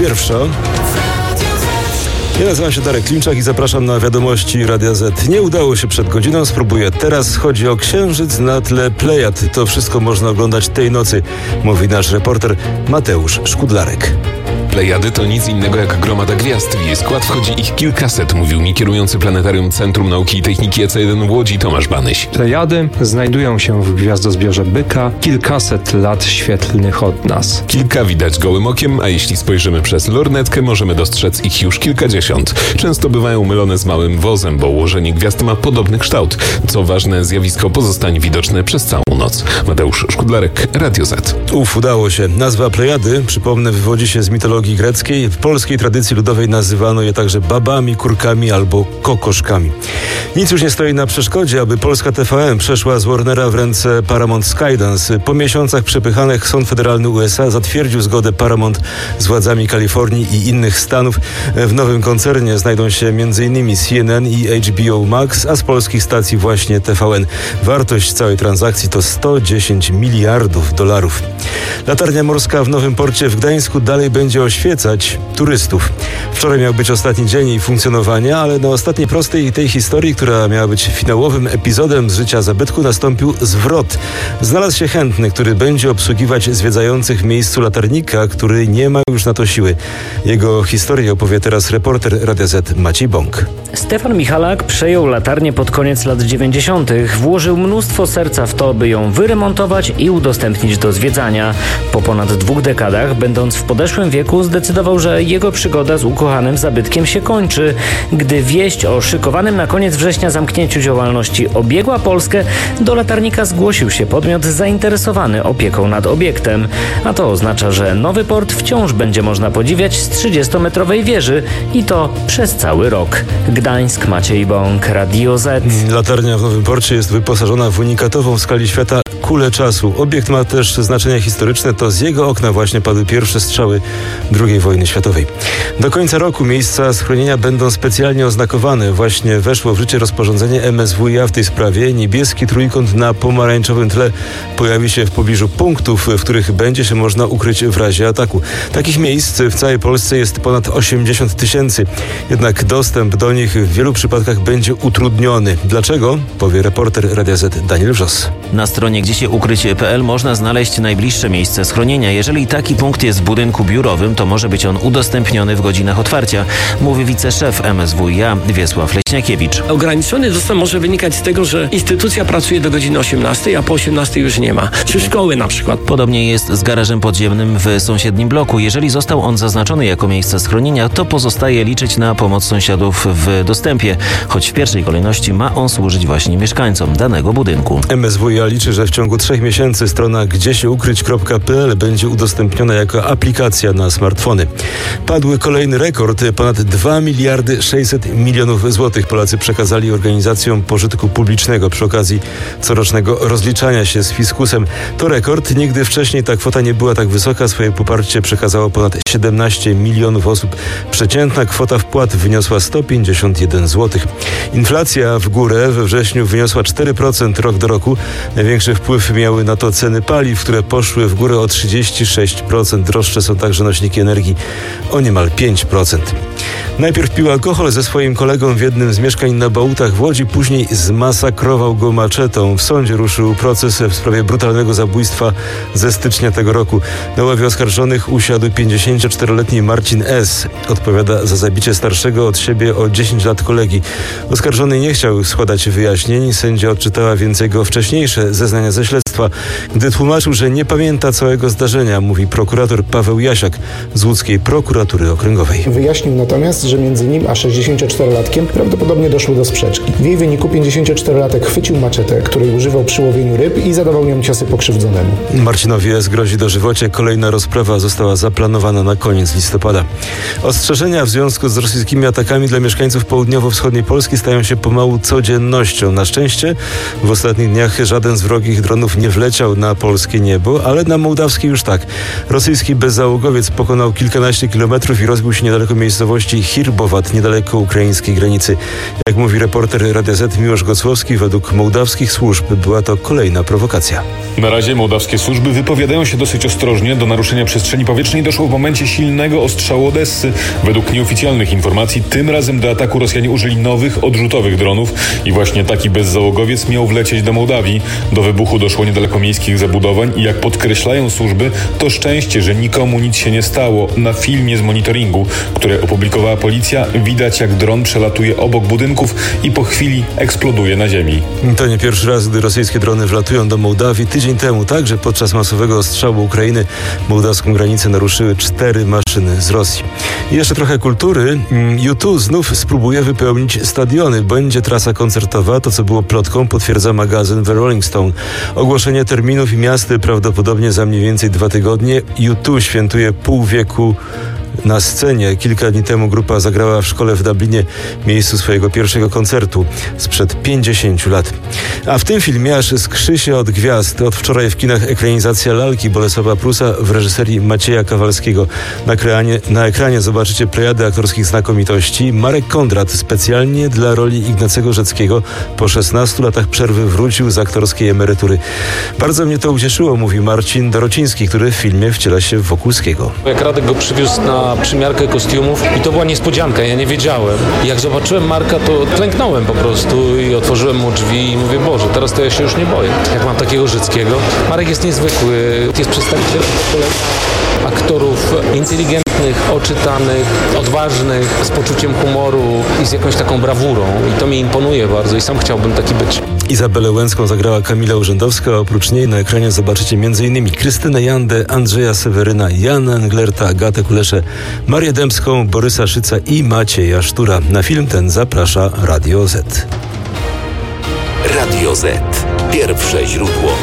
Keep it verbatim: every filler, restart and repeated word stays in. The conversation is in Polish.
pierwsza. Ja nazywam się Darek Klimczak i zapraszam na wiadomości Radia Z. Nie udało się przed godziną, spróbuję teraz. Chodzi o księżyc na tle Plejad. To wszystko można oglądać tej nocy, mówi nasz reporter Mateusz Szkudlarek. Plejady to nic innego jak gromada gwiazd. W jej skład wchodzi ich kilkaset, mówił mi kierujący Planetarium Centrum Nauki i Techniki E C jeden w Łodzi Tomasz Banyś. Plejady znajdują się w gwiazdozbiorze Byka kilkaset lat świetlnych od nas. Kilka widać gołym okiem, a jeśli spojrzymy przez lornetkę, możemy dostrzec ich już kilkadziesiąt. Często bywają mylone z małym wozem, bo ułożenie gwiazd ma podobny kształt. Co ważne, zjawisko pozostanie widoczne przez całą noc. Mateusz Szkudlarek, Radio Z. Uf, udało się. Nazwa Plejady, przypomnę, wywodzi się z mitologii greckiej. W polskiej tradycji ludowej nazywano je także babami, kurkami albo kokoszkami. Nic już nie stoi na przeszkodzie, aby polska T V N przeszła z Warnera w ręce Paramount Skydance. Po miesiącach przepychanek sąd federalny U S A zatwierdził zgodę Paramount z władzami Kalifornii i innych stanów. W nowym koncernie znajdą się m.in. C N N i H B O Max, a z polskich stacji właśnie T V N. Wartość całej transakcji to sto dziesięć miliardów dolarów. Latarnia morska w Nowym Porcie w Gdańsku dalej będzie oświecać turystów. Wczoraj miał być ostatni dzień jej funkcjonowania, ale na ostatniej prostej tej historii, która miała być finałowym epizodem z życia zabytku, nastąpił zwrot. Znalazł się chętny, który będzie obsługiwać zwiedzających w miejscu latarnika, który nie ma już na to siły. Jego historię opowie teraz reporter Radia Z Maciej Bąk. Stefan Michalak przejął latarnię pod koniec lat dziewięćdziesiątych. Włożył mnóstwo serca w to, by ją wyremontować i udostępnić do zwiedzania. Po ponad dwóch dekadach, będąc w podeszłym wieku, zdecydował, że jego przygoda z ukochanym zabytkiem się kończy. Gdy wieść o szykowanym na koniec września zamknięciu działalności obiegła Polskę, do latarnika zgłosił się podmiot zainteresowany opieką nad obiektem. A to oznacza, że Nowy Port wciąż będzie można podziwiać z trzydziestometrowej wieży i to przez cały rok. Gdańsk, Maciej Bąk, Radio Z. Latarnia w Nowym Porcie jest wyposażona w unikatową w skali świata kulę czasu. Obiekt ma też znaczenie historyczne. To z jego okna właśnie padły pierwsze strzały drugiej wojny światowej. Do końca roku miejsca schronienia będą specjalnie oznakowane. Właśnie weszło w życie rozporządzenie M S W iA w tej sprawie. Niebieski trójkąt na pomarańczowym tle pojawi się w pobliżu punktów, w których będzie się można ukryć w razie ataku. Takich miejsc w całej Polsce jest ponad osiemdziesiąt tysięcy. Jednak dostęp do nich w wielu przypadkach będzie utrudniony. Dlaczego? Powie reporter Radia Z Daniel Wrzos. Na stronie gdzie się ukryć kropka p l można znaleźć najbliższe miejsce schronienia. Jeżeli taki punkt jest w budynku biurowym, to może być on udostępniony w godzinach otwarcia, mówi wiceszef M S W iA Wiesław Leśniakiewicz. Ograniczony dostęp może wynikać z tego, że instytucja pracuje do godziny osiemnastej, a po osiemnastej już nie ma. Czy szkoły na przykład. Podobnie jest z garażem podziemnym w sąsiednim bloku. Jeżeli został on zaznaczony jako miejsce schronienia, to pozostaje liczyć na pomoc sąsiadów w dostępie, choć w pierwszej kolejności ma on służyć właśnie mieszkańcom danego budynku. M S W iA liczy, że w ciągu trzech miesięcy strona gdzie się ukryć kropka p l będzie udostępniona jako aplikacja na smartfony. Padły kolejny rekord. Ponad dwa miliardy sześćset milionów złotych Polacy przekazali organizacjom pożytku publicznego przy okazji corocznego rozliczania się z fiskusem. To rekord. Nigdy wcześniej ta kwota nie była tak wysoka. Swoje poparcie przekazało ponad siedemnaście milionów osób. Przeciętna kwota wpłat wyniosła sto pięćdziesiąt jeden złotych. Inflacja w górę we wrześniu wyniosła cztery procent rok do roku. Największy wpływ miały na to ceny paliw, które poszły w górę o trzydzieści sześć procent. Droższe są także nośniki energii o niemal pięć procent. Najpierw pił alkohol ze swoim kolegą w jednym z mieszkań na Bałutach w Łodzi, później zmasakrował go maczetą. W sądzie ruszył proces w sprawie brutalnego zabójstwa ze stycznia tego roku. Na ławie oskarżonych usiadł pięćdziesięcioczteroletni Marcin S. Odpowiada za zabicie starszego od siebie o dziesięć lat kolegi. Oskarżony nie chciał składać wyjaśnień. Sędzia odczytała więc jego wcześniejsze zeznania ze śledztwa, gdy tłumaczył, że nie pamięta całego zdarzenia, mówi prokurator Paweł Jasiak z łódzkiej prokuratury okręgowej. Wyjaśnił natomiast, że między nim a sześćdziesięcioczterolatkiem prawdopodobnie doszło do sprzeczki. W jej wyniku pięćdziesięcioczterolatek chwycił maczetę, której używał przy łowieniu ryb i zadawał nią ciosy pokrzywdzonemu. Marcinowi S. grozi dożywocie. Kolejna rozprawa została zaplanowana na koniec listopada. Ostrzeżenia w związku z rosyjskimi atakami dla mieszkańców południowo-wschodniej Polski stają się pomału codziennością. Na szczęście w ostatnich dniach żaden z wrogich dronów nie wleciał na polskie niebo, ale na mołdawskie już tak. Rosyjski bezzałogowiec pokonał kilkanaście kilometrów i rozbił się niedaleko miejscowości Hirbowat, niedaleko ukraińskiej granicy. Jak mówi reporter Radia Z Miłosz Gocłowski, według mołdawskich służb była to kolejna prowokacja. Na razie mołdawskie służby wypowiadają się dosyć ostrożnie. Do naruszenia przestrzeni powietrznej doszło w momencie silnego ostrzału Odessy. Według nieoficjalnych informacji tym razem do ataku Rosjanie użyli nowych, odrzutowych dronów i właśnie taki bezzałogowiec miał wlecieć do Mołdawii. Do wybuchu doszło niedaleko miejskich zabudowań i jak podkreślają służby, to szczęście, że nikomu nic się nie stało. Na filmie z monitoringu, które opublikowała policja, widać jak dron przelatuje obok budynków i po chwili eksploduje na ziemi. To nie pierwszy raz, gdy rosyjskie drony wlatują do Mołdawii. Tydzień temu także podczas masowego ostrzału Ukrainy mołdawską granicę naruszyły cztery maszyny z Rosji. I jeszcze trochę kultury. U dwa znów spróbuje wypełnić stadiony. Będzie trasa koncertowa. To, co było plotką, potwierdza magazyn The Rolling Stone. Ogłoszenie terminów i miast prawdopodobnie za mniej więcej dwa tygodnie. U dwa świętuje pół wieku na scenie. Kilka dni temu grupa zagrała w szkole w Dublinie, miejscu swojego pierwszego koncertu sprzed pięćdziesięciu lat. A w tym filmie aż skrzy się od gwiazd. Od wczoraj w kinach ekranizacja Lalki Bolesława Prusa w reżyserii Macieja Kawalskiego. Na ekranie, na ekranie zobaczycie plejadę aktorskich znakomitości. Marek Kondrat specjalnie dla roli Ignacego Rzeckiego po szesnastu latach przerwy wrócił z aktorskiej emerytury. Bardzo mnie to ucieszyło, mówi Marcin Dorociński, który w filmie wciela się w Wokulskiego. Jak Radek go przywiózł na przymiarkę kostiumów i to była niespodzianka, ja nie wiedziałem. Jak zobaczyłem Marka, to klęknąłem po prostu i otworzyłem mu drzwi i mówię, Boże, teraz to ja się już nie boję. Jak mam takiego Rzeckiego. Marek jest niezwykły, jest przedstawicielem aktorów inteligentnych, oczytanych, odważnych, z poczuciem humoru i z jakąś taką brawurą. I to mi imponuje bardzo i sam chciałbym taki być. Izabelę Łęcką zagrała Kamila Urzędowska. Oprócz niej na ekranie zobaczycie m.in. Krystynę Jandę, Andrzeja Seweryna, Jana Englerta, Agatę Kuleszę, Marię Dębską, Borysa Szyca i Macieja Sztura. Na film ten zaprasza Radio Z. Radio Z. Pierwsze źródło